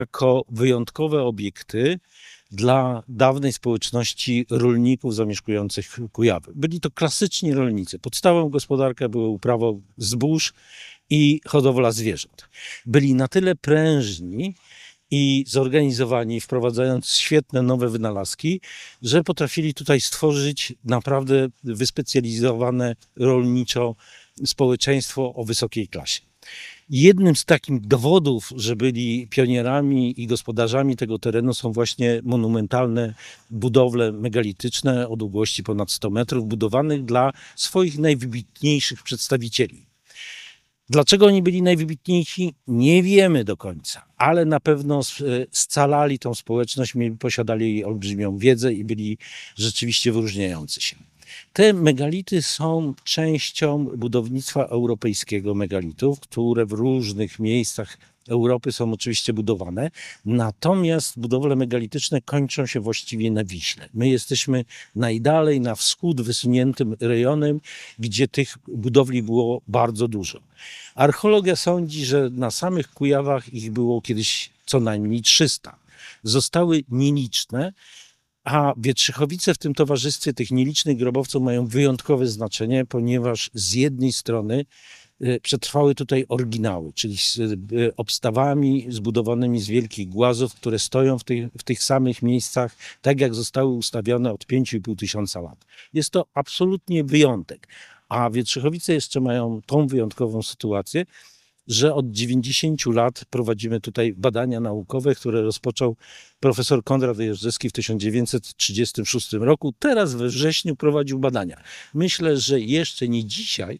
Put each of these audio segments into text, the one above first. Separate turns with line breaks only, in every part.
jako wyjątkowe obiekty dla dawnej społeczności rolników zamieszkujących Kujawy. Byli to klasyczni rolnicy. Podstawą gospodarki była uprawa zbóż i hodowla zwierząt. Byli na tyle prężni i zorganizowani, wprowadzając świetne nowe wynalazki, że potrafili tutaj stworzyć naprawdę wyspecjalizowane rolniczo społeczeństwo o wysokiej klasie. Jednym z takich dowodów, że byli pionierami i gospodarzami tego terenu, są właśnie monumentalne budowle megalityczne o długości ponad 100 metrów, budowanych dla swoich najwybitniejszych przedstawicieli. Dlaczego oni byli najwybitniejsi? Nie wiemy do końca, ale na pewno scalali tą społeczność, posiadali olbrzymią wiedzę i byli rzeczywiście wyróżniający się. Te megality są częścią budownictwa europejskiego megalitów, które w różnych miejscach Europy są oczywiście budowane, natomiast budowle megalityczne kończą się właściwie na Wiśle. My jesteśmy najdalej na wschód wysuniętym rejonem, gdzie tych budowli było bardzo dużo. Archeologia sądzi, że na samych Kujawach ich było kiedyś co najmniej 300. Zostały nieliczne, a Wietrzychowice w tym towarzystwie tych nielicznych grobowców mają wyjątkowe znaczenie, ponieważ z jednej strony przetrwały tutaj oryginały, czyli z obstawami zbudowanymi z wielkich głazów, które stoją w tych samych miejscach, tak jak zostały ustawione od 5,5 tysiąca lat. Jest to absolutnie wyjątek. A Wietrzychowice jeszcze mają tą wyjątkową sytuację, że od 90 lat prowadzimy tutaj badania naukowe, które rozpoczął profesor Konrad Jeżdżewski w 1936 roku. Teraz we wrześniu prowadził badania. Myślę, że jeszcze nie dzisiaj,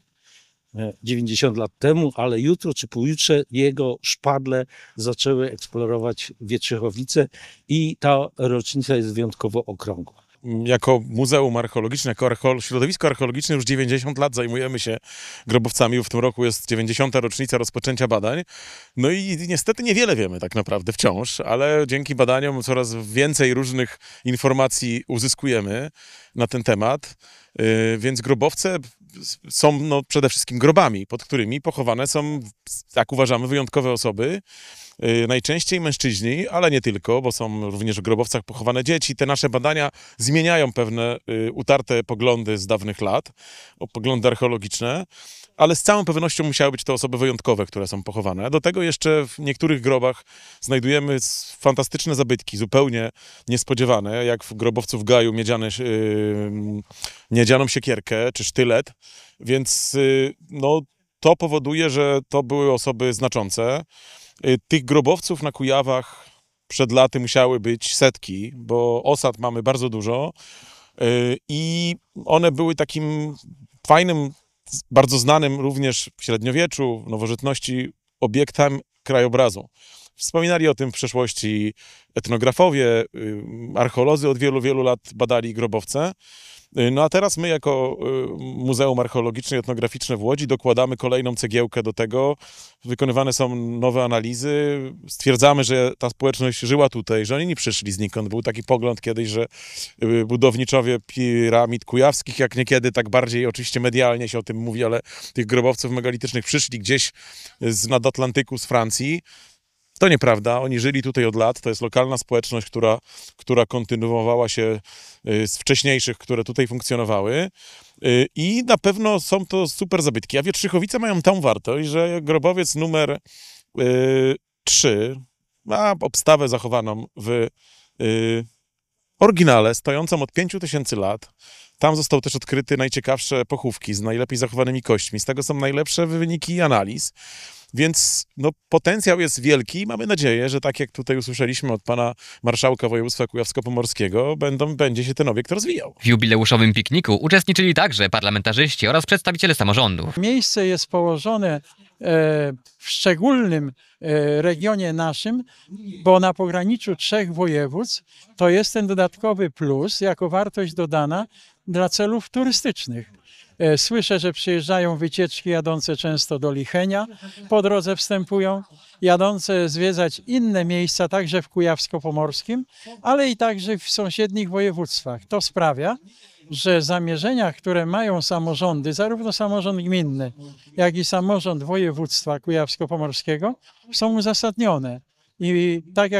90 lat temu, ale jutro czy pojutrze jego szpadle zaczęły eksplorować Wietrzychowice i ta rocznica jest wyjątkowo okrągła.
Jako Muzeum Archeologiczne, jako środowisko archeologiczne już 90 lat zajmujemy się grobowcami. W tym roku jest 90. rocznica rozpoczęcia badań. No i niestety niewiele wiemy tak naprawdę wciąż, ale dzięki badaniom coraz więcej różnych informacji uzyskujemy na ten temat. Więc grobowce są przede wszystkim grobami, pod którymi pochowane są, jak uważamy, wyjątkowe osoby. Najczęściej mężczyźni, ale nie tylko, bo są również w grobowcach pochowane dzieci. Te nasze badania zmieniają pewne utarte poglądy z dawnych lat, poglądy archeologiczne, ale z całą pewnością musiały być to osoby wyjątkowe, które są pochowane. Do tego jeszcze w niektórych grobach znajdujemy fantastyczne zabytki, zupełnie niespodziewane, jak w grobowcu w Gaju miedzianą siekierkę czy sztylet, więc no, to powoduje, że to były osoby znaczące. Tych grobowców na Kujawach przed laty musiały być setki, bo osad mamy bardzo dużo i one były takim fajnym, bardzo znanym również w średniowieczu, w nowożytności obiektem krajobrazu. Wspominali o tym w przeszłości etnografowie, archeolodzy od wielu, wielu lat badali grobowce. No a teraz my jako Muzeum Archeologiczne i Etnograficzne w Łodzi dokładamy kolejną cegiełkę do tego. Wykonywane są nowe analizy. Stwierdzamy, że ta społeczność żyła tutaj, że oni nie przyszli znikąd. Był taki pogląd kiedyś, że budowniczowie piramid kujawskich, jak niekiedy tak bardziej oczywiście medialnie się o tym mówi, ale tych grobowców megalitycznych przyszli gdzieś z nad Atlantyku, z Francji. To nieprawda, oni żyli tutaj od lat, to jest lokalna społeczność, która kontynuowała się z wcześniejszych, które tutaj funkcjonowały i na pewno są to super zabytki. A Wietrzychowice mają tą wartość, że grobowiec numer 3 ma obstawę zachowaną w oryginale, stojącą od 5000 lat. Tam został też odkryty najciekawsze pochówki z najlepiej zachowanymi kośćmi. Z tego są najlepsze wyniki analiz. Więc no, potencjał jest wielki. Mamy nadzieję, że tak jak tutaj usłyszeliśmy od pana marszałka województwa kujawsko-pomorskiego, będzie się ten obiekt rozwijał.
W jubileuszowym pikniku uczestniczyli także parlamentarzyści oraz przedstawiciele samorządów.
Miejsce jest położone w szczególnym regionie naszym, bo na pograniczu 3 województw to jest ten dodatkowy plus jako wartość dodana dla celów turystycznych. Słyszę, że przyjeżdżają wycieczki jadące często do Lichenia, po drodze wstępują, jadące zwiedzać inne miejsca, także w Kujawsko-Pomorskim, ale i także w sąsiednich województwach. To sprawia, że zamierzenia, które mają samorządy, zarówno samorząd gminny, jak i samorząd województwa kujawsko-pomorskiego, są uzasadnione. I tak jak